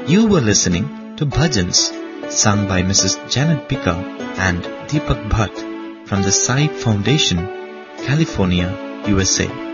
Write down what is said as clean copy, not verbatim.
You were listening to Bhajans sung by Mrs. Janet Pika and Deepak Bhatt from the Sai Foundation, California, USA.